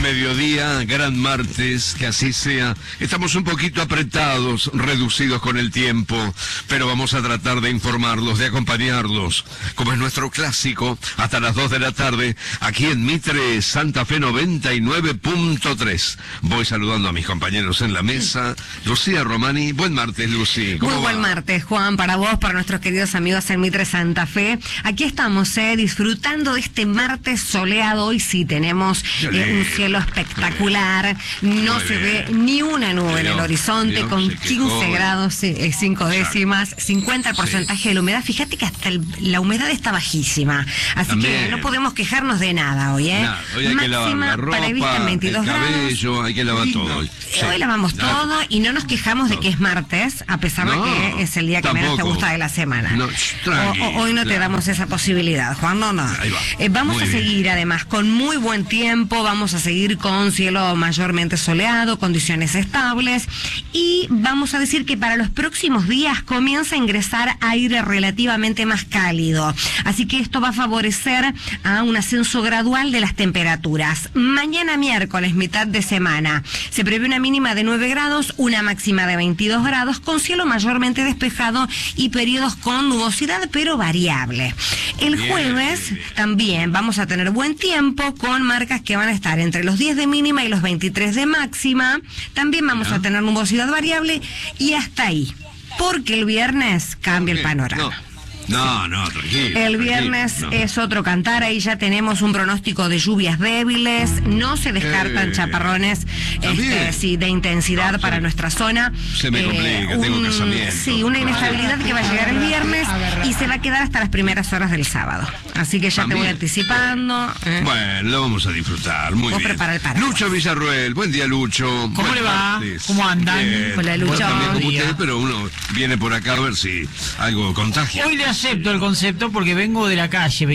mediodía, gran martes, que así sea. Estamos un poquito apretados, reducidos con el tiempo, pero vamos a tratar de informarlos, de acompañarlos, como es nuestro clásico, hasta las 2 de la tarde, aquí en Mitre, Santa Fe 99.3. Voy saludando a mis compañeros en la mesa. Lucía Romani, buen martes, Lucy. Muy buen martes, Juan, para vos, para nuestros queridos amigos en Mitre, Santa Fe. Aquí estamos, disfrutando de este martes soleado. Hoy sí tenemos un cielo espectacular, no se ve ni una nube en el horizonte, con 15 grados, 5 décimas, 50 el porcentaje de la humedad. Fíjate que hasta la humedad está bajísima, así que no podemos quejarnos de nada hoy, Nada, hoy hay que lavar la ropa, el cabello, hay que lavar todo hoy. Hoy lavamos todo y no nos quejamos de que es martes, a pesar de que es el día que menos te gusta de la semana. Hoy no te damos esa posibilidad, Juan, no. Vamos a seguir además con muy buen tiempo, vamos a seguir con cielo mayormente soleado, condiciones estables, y vamos a decir que para los próximos días comienza a ingresar aire relativamente más cálido, así que esto va a favorecer a un ascenso gradual de las temperaturas. Mañana miércoles, mitad de semana, se prevé una mínima de 9 grados, una máxima de 22 grados, con cielo mayormente despejado y periodos con nubosidad, pero variable. El jueves también vamos a tener buen tiempo, con marcas que van a estar entre los 10 de mínima y los 23 de máxima. También vamos a tener nubosidad variable y hasta ahí, porque el viernes cambia el panorama. No, tranquilo. El viernes es otro cantar, ahí ya tenemos un pronóstico de lluvias débiles, no se descartan chaparrones de intensidad para nuestra zona. Se me complica, tengo casamiento. Sí, una inestabilidad que va a llegar el viernes y se va a quedar hasta las primeras horas del sábado. Así que ya te voy anticipando. Bueno, lo vamos a disfrutar, muy bien. Prepara el paraguas. Lucho Villarruel, buen día, Lucho. ¿Cómo le va? ¿Cómo andan? Hola, Lucho. Bueno, también como usted, pero uno viene por acá a ver si algo contagia. Hoy le acepto el concepto porque venimos de la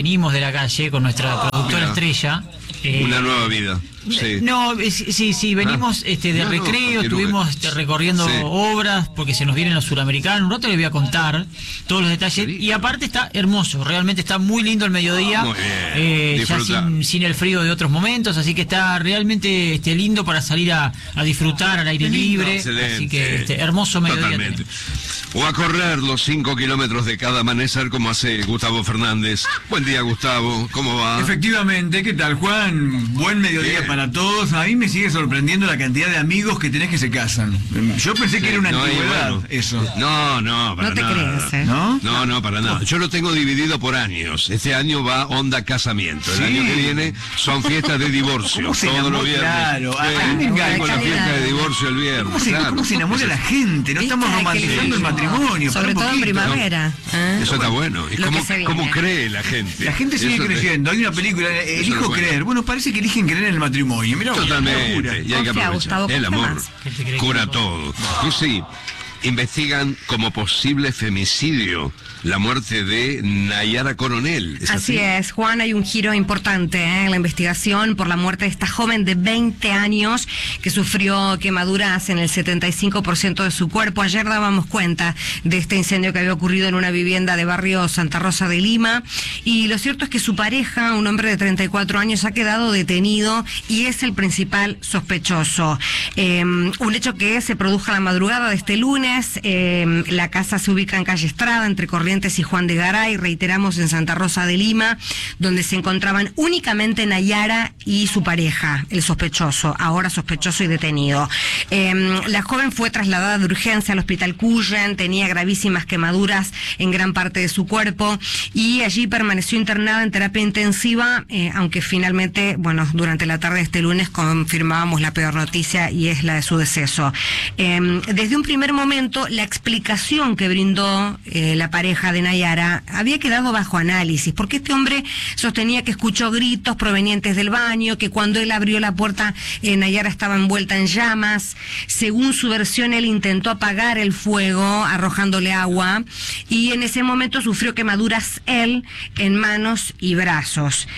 calle con nuestra productora estrella. Una nueva vida. Sí. No, sí, venimos de recreo, estuvimos recorriendo obras porque se nos vienen los suramericanos. Un rato les voy a contar todos los detalles. Y aparte está hermoso, realmente está muy lindo el mediodía. Muy bien. Ya sin el frío de otros momentos, así que está realmente lindo para salir a disfrutar al aire libre. Excelente. Así que hermoso mediodía. Totalmente. O a correr los 5 kilómetros de cada amanecer, como hace Gustavo Fernández. Buen día, Gustavo, ¿cómo va? Efectivamente, ¿qué tal, Juan? Buen mediodía para todos. A mí me sigue sorprendiendo la cantidad de amigos que tenés que se casan. Yo pensé que era una antigüedad, eso. No, para no te nada. crees, No, para nada. Yo lo tengo dividido por años. Este año va onda casamiento. El año que viene son fiestas de divorcio. Todos los viernes. Claro, tengo la fiesta de divorcio el viernes. ¿Cómo se enamora la gente? No estamos romantizando el matrimonio. Sobre todo en primavera. Eso está bueno. ¿Y cómo cree la gente? La gente sigue creyendo. Hay una película, Elijo creer. Bueno, parece que eligen creer en el matrimonio. Mirá, totalmente. Y hay que aprovechar. Gustavo, el amor cura todo. Y sí, investigan como posible femicidio la muerte de Nayara Coronel. Así es, Juan, hay un giro importante en la investigación por la muerte de esta joven de 20 años que sufrió quemaduras en el 75% de su cuerpo. Ayer dábamos cuenta de este incendio que había ocurrido en una vivienda de barrio Santa Rosa de Lima, y lo cierto es que su pareja, un hombre de 34 años, ha quedado detenido y es el principal sospechoso. Un hecho que se produjo a la madrugada de este lunes. La casa se ubica en calle Estrada, entre Corrientes y Juan de Garay, reiteramos, en Santa Rosa de Lima, donde se encontraban únicamente Nayara y su pareja, el sospechoso, ahora sospechoso y detenido. La joven fue trasladada de urgencia al hospital Cullen, tenía gravísimas quemaduras en gran parte de su cuerpo y allí permaneció internada en terapia intensiva, aunque finalmente, durante la tarde de este lunes confirmábamos la peor noticia, y es la de su deceso. Desde un primer momento, la explicación que brindó la pareja de Nayara había quedado bajo análisis, porque este hombre sostenía que escuchó gritos provenientes del baño, que cuando él abrió la puerta, Nayara estaba envuelta en llamas. Según su versión, él intentó apagar el fuego arrojándole agua, y en ese momento sufrió quemaduras él en manos y brazos.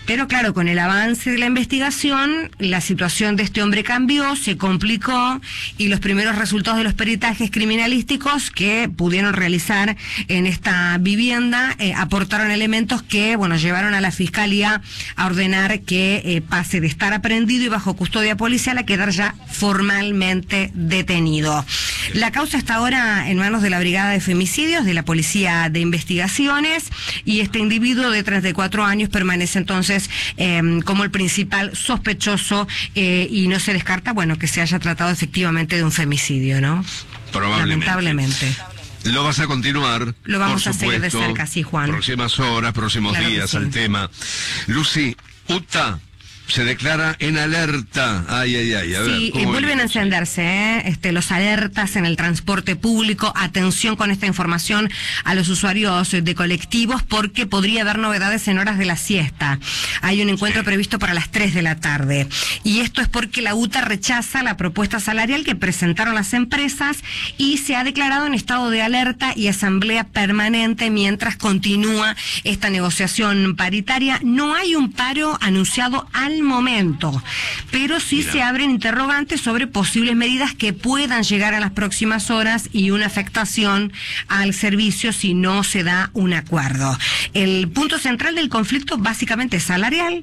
Pero claro, con el avance de la investigación, la situación de este hombre cambió, se complicó, y los primeros resultados de los peritajes criminalísticos que pudieron realizar en esta vivienda aportaron elementos que, bueno, llevaron a la Fiscalía a ordenar que pase de estar aprehendido y bajo custodia policial a quedar ya formalmente detenido. La causa está ahora en manos de la Brigada de Femicidios de la Policía de Investigaciones, y este individuo de 34 años permanece entonces como el principal sospechoso, y no se descarta, bueno, que se haya tratado efectivamente de un femicidio, ¿no? Probablemente. Lamentablemente. Lo vas a continuar. Lo vamos por a seguir de supuesto, cerca, sí, Juan. Próximas horas, próximos Claro días que sí. al tema. Lucy, UTA se declara en alerta. Ay, a ver. Sí, vuelven a encenderse los alertas en el transporte público. Atención con esta información a los usuarios de colectivos, porque podría haber novedades en horas de la siesta. Hay un encuentro previsto para las 3 de la tarde. Y esto es porque la UTA rechaza la propuesta salarial que presentaron las empresas y se ha declarado en estado de alerta y asamblea permanente mientras continúa esta negociación paritaria. No hay un paro anunciado al momento, pero sí se abren interrogantes sobre posibles medidas que puedan llegar a las próximas horas y una afectación al servicio si no se da un acuerdo. El punto central del conflicto básicamente es salarial.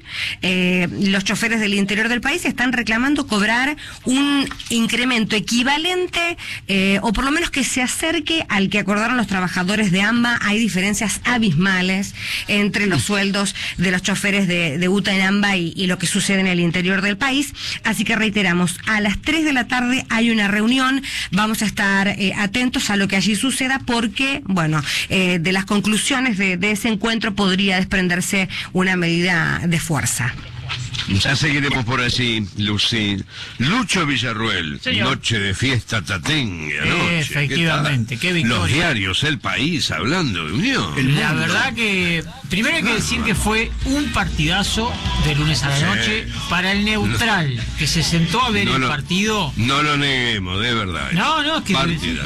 Los choferes del interior del país están reclamando cobrar un incremento equivalente o por lo menos que se acerque al que acordaron los trabajadores de AMBA. Hay diferencias abismales entre los sueldos de los choferes de UTA en AMBA y lo que sucede en el interior del país. Así que reiteramos, a las 3 de la tarde hay una reunión. Vamos a estar atentos a lo que allí suceda, porque, bueno, de las conclusiones de ese encuentro podría desprenderse una medida de fuerza. Ya seguiremos por allí, Lucy. Lucho Villarruel, Señor. noche de fiesta tatengue anoche. Efectivamente, qué victoria. Los diarios, El País, hablando de unión. La verdad que primero hay que decir que fue un partidazo de lunes a la noche para el neutral, que se sentó a ver el partido. No lo neguemos, de verdad. No, es que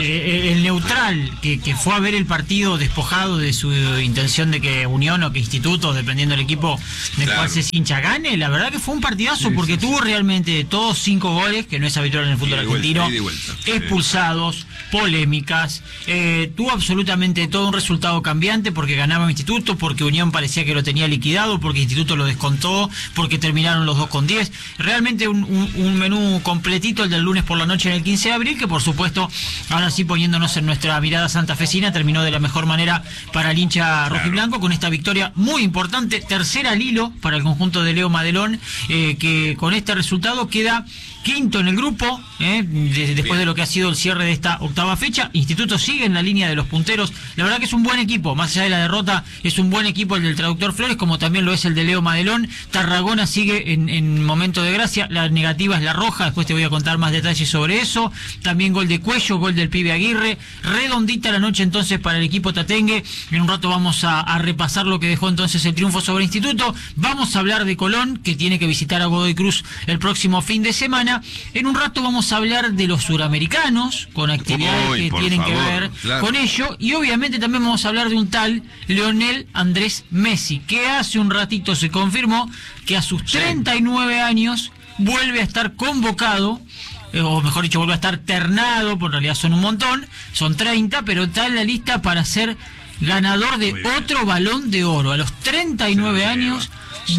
el neutral que fue a ver el partido despojado de su intención de que Unión o que Instituto, dependiendo del equipo del cual se hincha, gane. La verdad que fue un partidazo, porque tuvo realmente todos 5 goles, que no es habitual en el fútbol argentino, expulsados, polémicas, tuvo absolutamente todo, un resultado cambiante, porque ganaba Instituto, porque Unión parecía que lo tenía liquidado, porque Instituto lo descontó, porque terminaron los 2 con 10. Realmente un menú completito el del lunes por la noche en el 15 de abril, que por supuesto, ahora sí poniéndonos en nuestra mirada santafesina, terminó de la mejor manera para el hincha rojiblanco, con esta victoria muy importante, tercera al hilo para el conjunto de Leo Madelón, que con este resultado queda quinto en el grupo, después de lo que ha sido el cierre de esta octava fecha. Instituto sigue en la línea de los punteros. La verdad que es un buen equipo, más allá de la derrota, es un buen equipo el del Traductor Flores, como también lo es el de Leo Madelón. Tarragona sigue en momento de gracia, la negativa es la roja, después te voy a contar más detalles sobre eso. También gol de Cuello, gol del pibe Aguirre. Redondita la noche entonces para el equipo tatengue. En un rato vamos a repasar lo que dejó entonces el triunfo sobre Instituto. Vamos a hablar de Colón, que tiene que visitar a Godoy Cruz el próximo fin de semana. En un rato vamos a hablar de los suramericanos, con actividades que tienen que ver con ello, y obviamente también vamos a hablar de un tal Lionel Andrés Messi, que hace un ratito se confirmó que a sus 39 años vuelve a estar convocado, o mejor dicho, vuelve a estar ternado, porque en realidad son un montón, son 30, pero está en la lista para ser ganador de otro Balón de Oro a los 39 años,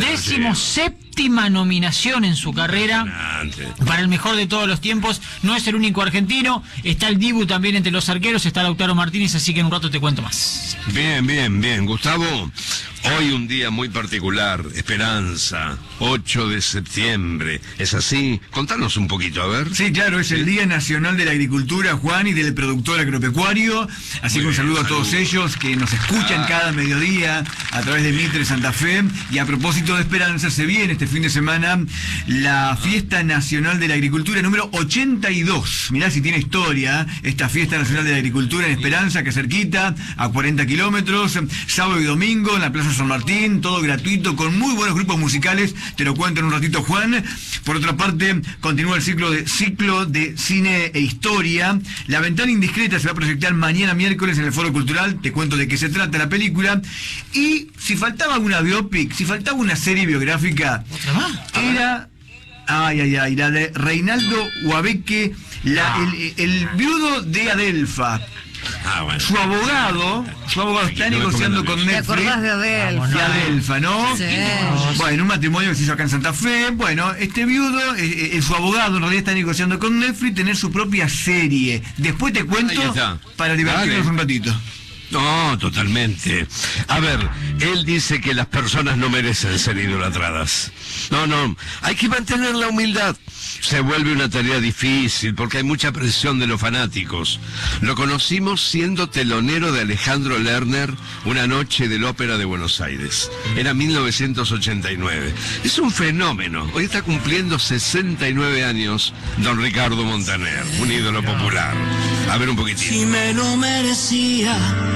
17ª nominación en su carrera para el mejor de todos los tiempos. No es el único argentino, está el Dibu también entre los arqueros, está Lautaro Martínez, así que en un rato te cuento más. Bien, Gustavo. Hoy un día muy particular, Esperanza, 8 de septiembre. ¿Es así? Contanos un poquito, a ver. Sí, claro, es el Día Nacional de la Agricultura, Juan, y del productor agropecuario. Así que un saludo a todos ellos que nos escuchan cada mediodía a través de Mitre Santa Fe. Y a propósito de Esperanza, se viene este fin de semana la Fiesta Nacional de la Agricultura número 82. Mirá si tiene historia esta Fiesta Nacional de la Agricultura en Esperanza, que cerquita, a 40 kilómetros, sábado y domingo en la Plaza Plaza San Martín, todo gratuito, con muy buenos grupos musicales, te lo cuento en un ratito, Juan. Por otra parte, continúa el ciclo de cine e historia. La Ventana Indiscreta se va a proyectar mañana miércoles en el Foro Cultural, te cuento de qué se trata la película. Y si faltaba una biopic, si faltaba una serie biográfica, era... la de Reinaldo Huabeque, el viudo de Adelfa. Bueno. Su abogado está negociando con Netflix. ¿Te acordás de Adelfa? De Adelfa, ¿no? Sí. Bueno, un matrimonio que se hizo acá en Santa Fe. Bueno, este viudo, su abogado en realidad está negociando con Netflix tener su propia serie. Después te cuento para divertirnos un ratito. No, totalmente. A ver, él dice que las personas no merecen ser idolatradas. No, hay que mantener la humildad. Se vuelve una tarea difícil porque hay mucha presión de los fanáticos. Lo conocimos siendo telonero de Alejandro Lerner una noche del Ópera de Buenos Aires. Era 1989. Es un fenómeno. Hoy está cumpliendo 69 años don Ricardo Montaner, un ídolo popular. A ver un poquitín. Si me lo merecía,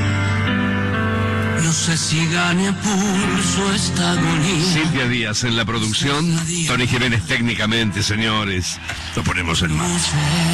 no sé si gane pulso esta agonía. Silvia Díaz en la producción, Tony Jiménez técnicamente, señores. Lo ponemos en marcha.